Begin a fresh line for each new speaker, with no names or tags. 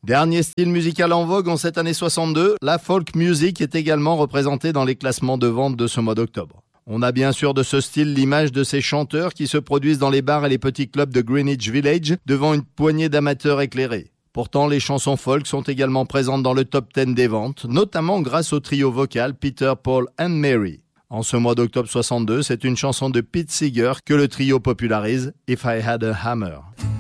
Dernier style musical en vogue en cette année 62, la folk music est également représentée dans les classements de vente de ce mois d'octobre. On a bien sûr de ce style l'image de ces chanteurs qui se produisent dans les bars et les petits clubs de Greenwich Village devant une poignée d'amateurs éclairés. Pourtant, les chansons folk sont également présentes dans le top 10 des ventes, notamment grâce au trio vocal Peter, Paul and Mary. En ce mois d'octobre 62, c'est une chanson de Pete Seeger que le trio popularise, If I Had a Hammer.